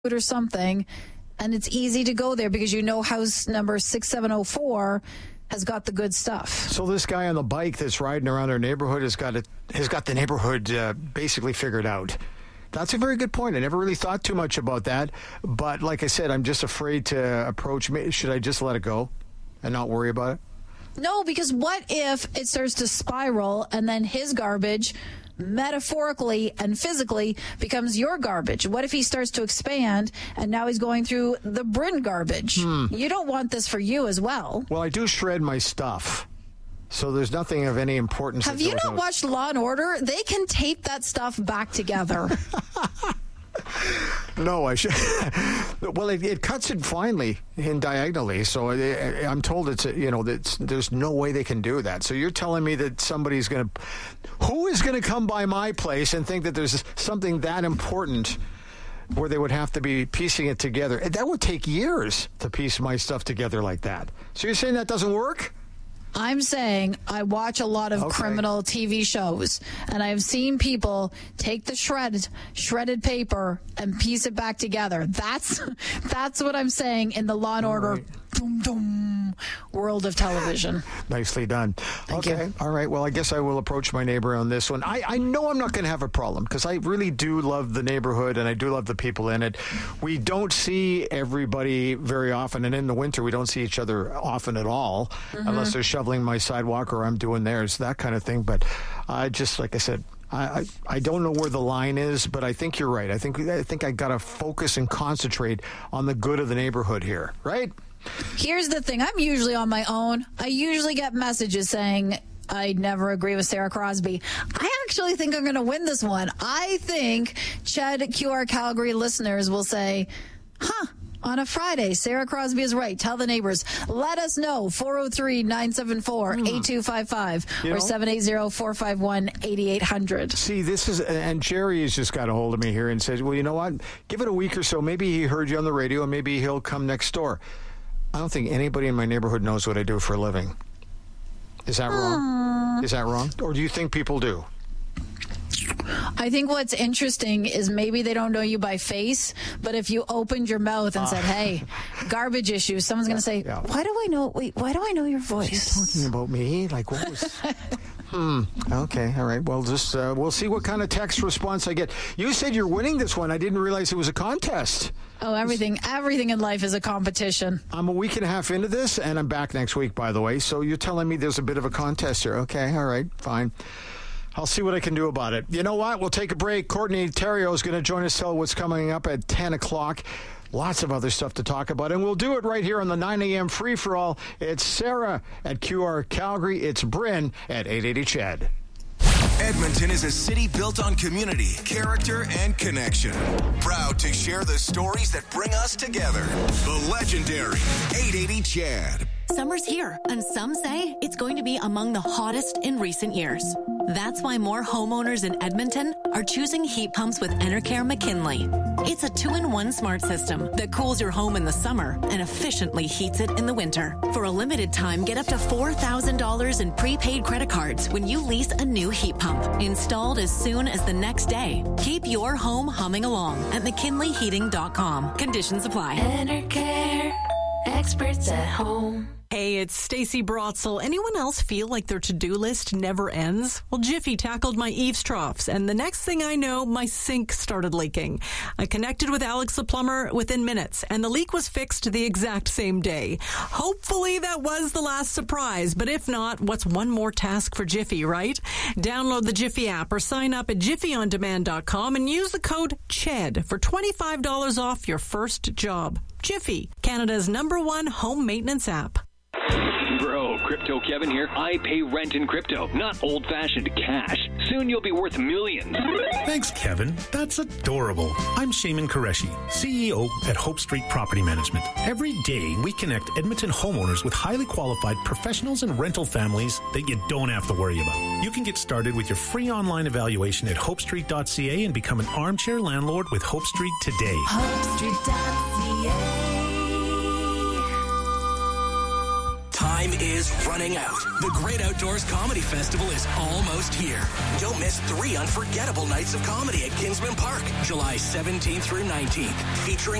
or something, and it's easy to go there because you know house number 6704 has got the good stuff. So this guy on the bike that's riding around our neighborhood has got the neighborhood basically figured out. That's a very good point. I never really thought too much about that. But like I said, I'm just afraid to approach. Should I just let it go and not worry about it? No, because what if it starts to spiral and then his garbage metaphorically and physically becomes your garbage? What if he starts to expand and now he's going through the Bryn garbage? You don't want this for you as well. Well, I do shred my stuff, so there's nothing of any importance. Have you not watched Law and Order? They can tape that stuff back together. No, I should. Well, it cuts it finely and diagonally, so I'm told there's no way they can do that. So you're telling me that who is going to come by my place and think that there's something that important where they would have to be piecing it together? That would take years to piece my stuff together like that. So you're saying that doesn't work? I'm saying I watch a lot of criminal TV shows, and I've seen people take the shredded paper and piece it back together. That's what I'm saying in the Law and Order world of television. Nicely done. Thank you. All right. Well, I guess I will approach my neighbor on this one. I know I'm not going to have a problem because I really do love the neighborhood and I do love the people in it. We don't see everybody very often, and in the winter we don't see each other often at all, unless they're shoveling my sidewalk or I'm doing theirs, that kind of thing. But just like I said, I don't know where the line is, but I think you're right. I think I got to focus and concentrate on the good of the neighborhood here, right? Here's the thing. I'm usually on my own. I usually get messages saying I never agree with Sarah Crosby. I actually think I'm going to win this one. I think Ched QR Calgary listeners will say, on a Friday, Sarah Crosby is right. Tell the neighbors. Let us know. 403-974-8255 or 780-451-8800. See, and Jerry has just got a hold of me here and said, well, you know what? Give it a week or so. Maybe he heard you on the radio and maybe he'll come next door. I don't think anybody in my neighborhood knows what I do for a living. Is that wrong? Is that wrong? Or do you think people do? I think what's interesting is maybe they don't know you by face, but if you opened your mouth and said, hey, garbage issues, someone's going to say, why do I know your voice? She's talking about me? Like, what was... Okay, all right. Well, just we'll see what kind of text response I get. You said you're winning this one. I didn't realize it was a contest. Oh, everything in life is a competition. I'm a week and a half into this, and I'm back next week, by the way. So you're telling me there's a bit of a contest here. Okay, all right, fine. I'll see what I can do about it. You know what? We'll take a break. Courtney Theriault is going to join us, tell what's coming up at 10 o'clock. Lots of other stuff to talk about, and we'll do it right here on the 9 a.m. free-for-all. It's Sarah at QR Calgary. It's Bryn at 880 Ched. Edmonton is a city built on community, character, and connection. Proud to share the stories that bring us together. The legendary 880 Ched. Summer's here, and some say it's going to be among the hottest in recent years. That's why more homeowners in Edmonton are choosing heat pumps with Enercare McKinley. It's a 2-in-1 smart system that cools your home in the summer and efficiently heats it in the winter. For a limited time, get up to $4,000 in prepaid credit cards when you lease a new heat pump, installed as soon as the next day. Keep your home humming along at McKinleyHeating.com. Conditions apply. Enercare, experts at home. Hey, it's Stacey Brotzel. Anyone else feel like their to-do list never ends? Well, Jiffy tackled my eaves troughs, and the next thing I know, my sink started leaking. I connected with Alex the plumber within minutes, and the leak was fixed the exact same day. Hopefully that was the last surprise, but if not, what's one more task for Jiffy, right? Download the Jiffy app or sign up at jiffyondemand.com and use the code CHED for $25 off your first job. Jiffy, Canada's #1 home maintenance app. Bro, Crypto Kevin here. I pay rent in crypto, not old-fashioned cash. Soon you'll be worth millions. Thanks, Kevin. That's adorable. I'm Shaman Qureshi, CEO at Hope Street Property Management. Every day, we connect Edmonton homeowners with highly qualified professionals and rental families that you don't have to worry about. You can get started with your free online evaluation at hopestreet.ca and become an armchair landlord with Hope Street today. HopeStreet.ca. Time time is running out. The Great Outdoors Comedy Festival is almost here. Don't miss 3 unforgettable nights of comedy at Kinsman Park, July 17th through 19th, featuring